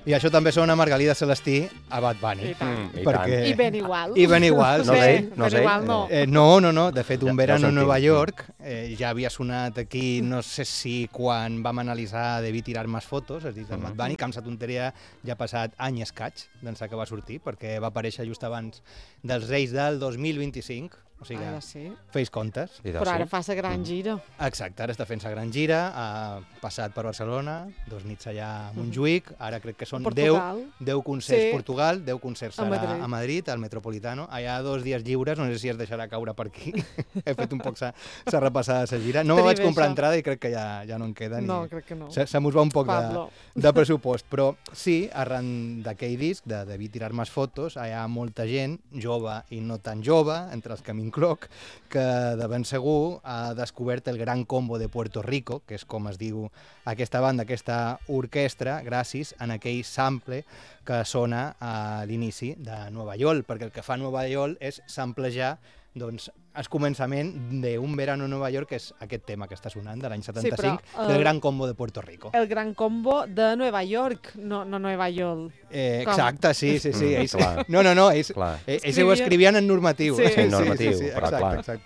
I això també sona Margalida Celestí a Bad Bunny. I ben igual. I ben igual. No és ell? Ben igual no. No. De fet, Un verano en Nova York ja havia sonat aquí, no sé si quan vam analitzar Debí tirar más fotos, és a dir, del Bad Bunny, que amb sa tonteria ja ha passat any i escaig d'ençà que va sortir, perquè va aparèixer just abans dels Reis del 2025. O sigui, feis comptes. Però ara fa la gran gira. Exacte, ara està fent la gran gira, ha passat per Barcelona, 2 nits allà a Montjuïc, ara crec que són 10 concerts a Portugal, 10 concerts a Madrid, al Metropolitano. Allà 2 dies lliures, no sé si es deixarà caure per aquí. He fet un poc sa repassada de la gira. No me vaig comprar entrada i crec que ja no en queda. No, crec que no. Se mos va un poc de pressupost, però sí, arran d'aquell disc, de Debí tirar más fotos, hi ha molta gent, jove i no tan jove, entre els que m'incloc, que de ben segur ha descobert el Gran Combo de Puerto Rico, que és com es diu aquesta banda, aquesta orquestra, gràcies a aquell sample que sona a l'inici de Nueva York, perquè el que fa Nueva York és samplejar doncs, el començament d'Un verano en Nova York, que és aquest tema que està sonant de l'any 75, del Gran Combo de Puerto Rico. El Gran Combo de Nova York, no Nova York. Exacte, sí. Ells, no, ells ho escrivien en normatiu. Sí, en normatiu, però exacte.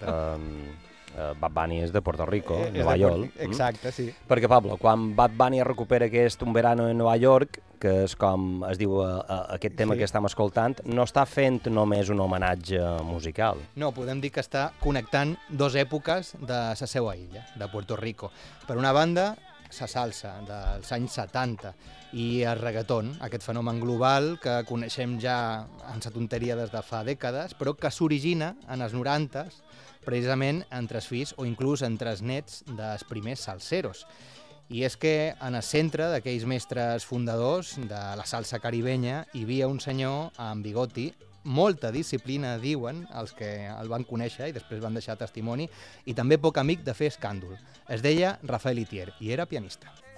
Bad Bunny és de Puerto Rico, Nova York. Exacte, sí. Perquè, Pablo, quan Bad Bunny recupera aquest Un verano en Nova York, que és com es diu aquest tema que estem escoltant, no està fent només un homenatge musical. No, podem dir que està connectant 2 èpoques de la seva illa, de Puerto Rico. Per una banda, la salsa dels anys 70 i el reggaeton, aquest fenomen global que coneixem ja en sa tonteria des de fa dècades, però que s'origina en els 90s, precisament entre els fills o inclús entre els nets dels primers salseros. I és que en el centre d'aquells mestres fundadors de la salsa caribenya hi havia un senyor amb bigoti, molta disciplina, diuen els que el van conèixer i després van deixar testimoni, i també poc amic de fer escàndol. Es deia Rafael Itier i era pianista.